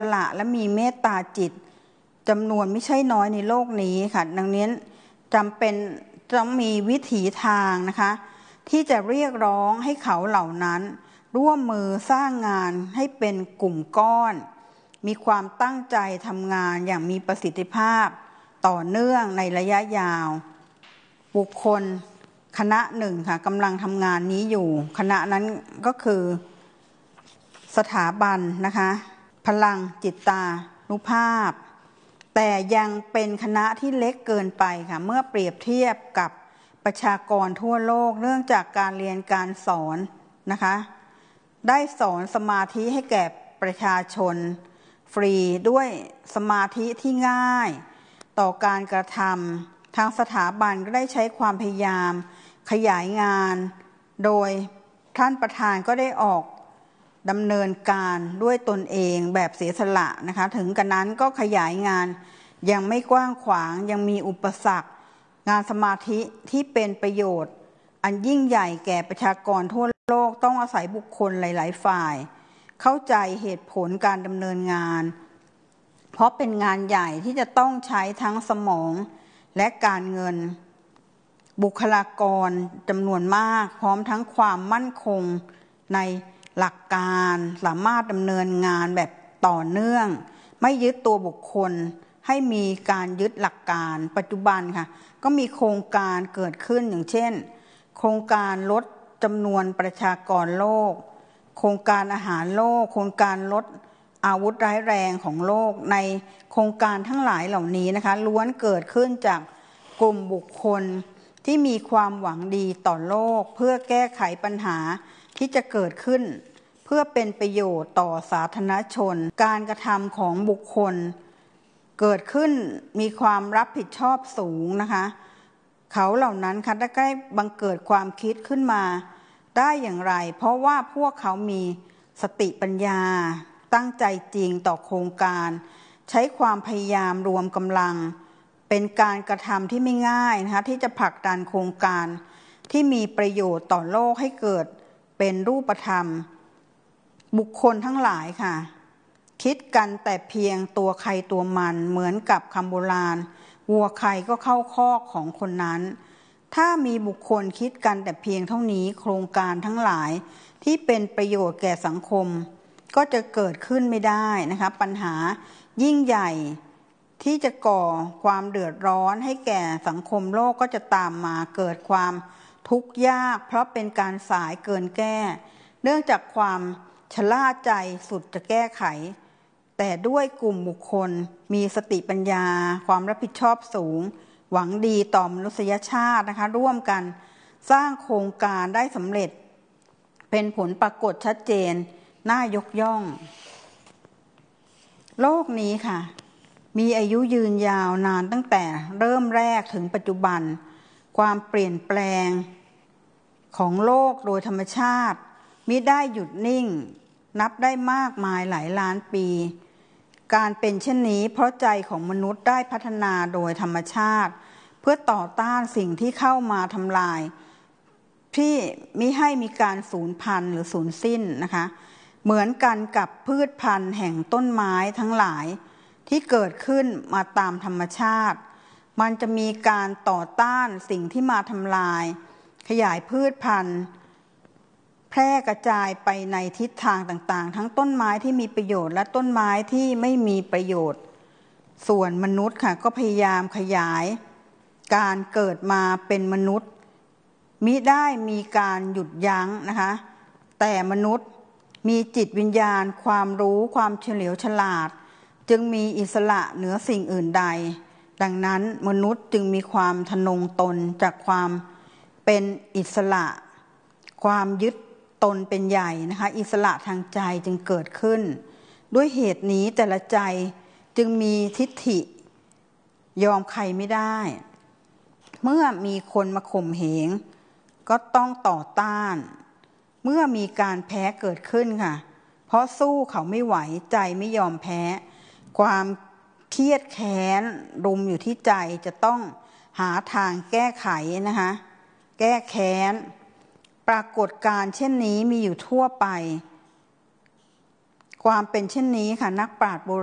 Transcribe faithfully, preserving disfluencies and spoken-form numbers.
ละและมีเมตตาจิตจำนวนไม่ใช่น้อยในโลกนี้ค่ะดังนี้จำเป็นต้องมีวิถีทางนะคะที่จะเรียกร้องให้เขาเหล่านั้นร่วมมือสร้างงานให้เป็นกลุ่มก้อนมีความตั้งใจทำงานอย่างมีประสิทธิภาพต่อเนื่องในระยะยาวบุคคลคณะหนึ่งค่ะกำลังทำงานนี้อยู่คณะนั้นก็คือสถาบันนะคะพลังจิตตานุภาพแต่ยังเป็นคณะที่เล็กเกินไปค่ะเมื่อเปรียบเทียบกับประชากรทั่วโลกเนื่องจากการเรียนการสอนนะคะได้สอนสมาธิให้แก่ประชาชนฟรีด้วยสมาธิที่ง่ายต่อการกระทำทางสถาบันก็ได้ใช้ความพยายามขยายงานโดยท่านประธานก็ได้ออกดำเนินการด้วยตนเองแบบเสียสละนะคะถึงกระนั้นก็ขยายงานยังไม่กว้างขวางยังมีอุปสรรคงานสมาธิที่เป็นประโยชน์อันยิ่งใหญ่แก่ประชากรทั่วโลกต้องอาศัยบุคคลหลายๆฝ่ายเข้าใจเหตุผลการดำเนินงานเพราะเป็นงานใหญ่ที่จะต้องใช้ทั้งสมองและการเงินบุคลากรจำนวนมากพร้อมทั้งความมั่นคงในหลักการสามารถดำเนินงานแบบต่อเนื่องไม่ยึดตัวบุคคลให้มีการยึดหลักการปัจจุบันค่ะก็มีโครงการเกิดขึ้นอย่างเช่นโครงการลดจำนวนประชากรโลกโครงการอาหารโลกโครงการลดอาวุธร้ายแรงของโลกในโครงการทั้งหลายเหล่านี้นะคะล้วนเกิดขึ้นจากกลุ่มบุคคลที่มีความหวังดีต่อโลกเพื่อแก้ไขปัญหาที่จะเกิดขึ้นเพื่อเป็นประโยชน์ต่อสาธารณชนการกระทำของบุคคลเกิดขึ้นมีความรับผิดชอบสูงนะคะเขาเหล่านั้นค่ะได้บังเกิดความคิดขึ้นมาได้อย่างไรเพราะว่าพวกเขามีสติปัญญาตั้งใจจริงต่อโครงการใช้ความพยายามรวมกำลังเป็นการกระทำที่ไม่ง่ายนะคะที่จะผลักดันโครงการที่มีประโยชน์ต่อโลกให้เกิดเป็นรูปธรรมบุคคลทั้งหลายค่ะคิดกันแต่เพียงตัวใครตัวมันเหมือนกับคำโบราณวัวใครก็เข้าคอกของคนนั้นถ้ามีบุคคลคิดกันแต่เพียงเท่านี้โครงการทั้งหลายที่เป็นประโยชน์แก่สังคมก็จะเกิดขึ้นไม่ได้นะคะปัญหายิ่งใหญ่ที่จะก่อความเดือดร้อนให้แก่สังคมโลกก็จะตามมาเกิดความทุกข์ยากเพราะเป็นการสายเกินแก้เนื่องจากความชะล่าใจสุดจะแก้ไขแต่ด้วยกลุ่มบุคคลมีสติปัญญาความรับผิดชอบสูงหวังดีต่อมนุษยชาตินะคะร่วมกันสร้างโครงการได้สำเร็จเป็นผลปรากฏชัดเจนน่ายกย่องโลกนี้ค่ะมีอายุยืนยาวนานตั้งแต่เริ่มแรกถึงปัจจุบันความเปลี่ยนแปลงของโลกโดยธรรมชาติมิได้หยุดนิ่งนับได้มากมายหลายล้านปีการเป็นเช่นนี้เพราะใจของมนุษย์ได้พัฒนาโดยธรรมชาติเพื่อต่อต้านสิ่งที่เข้ามาทำลายที่มิให้มีการสูญพันธุ์หรือสูญสิ้นนะคะเหมือนกันกับพืชพันธุ์แห่งต้นไม้ทั้งหลายที่เกิดขึ้นมาตามธรรมชาติมันจะมีการต่อต้านสิ่งที่มาทำลายขยายพืชพันธุ์แพร่กระจายไปในทิศทางต่างๆทั้งต้นไม้ที่มีประโยชน์และต้นไม้ที่ไม่มีประโยชน์ส่วนมนุษย์ค่ะก็พยายามขยายการเกิดมาเป็นมนุษย์มิได้มีการหยุดยั้งนะคะแต่มนุษย์มีจิตวิญญาณความรู้ความเฉลียวฉลาดจึงมีอิสระเหนือสิ่งอื่นใดดังนั้นมนุษย์จึงมีความทะนงตนจากความเป็นอิสระความยึดตนเป็นใหญ่นะคะอิสระทางใจจึงเกิดขึ้นด้วยเหตุนี้แต่ละใจจึงมีทิฏฐิยอมใครไม่ได้เมื่อมีคนมาข่มเหงก็ต้องต่อต้านเมื่อมีการแพ้เกิดขึ้นค่ะเพราะสู้เขาไม่ไหวใจไม่ยอมแพ้ความเครียดแค้นรุมอยู่ที่ใจจะต้องหาทางแก้ไขนะคะแก้แค้นปรากฏการณ์เช่นนี้มีอยู่ทั่วไปความเป็นเช่นนี้ค่ะนักปราชญ์โบ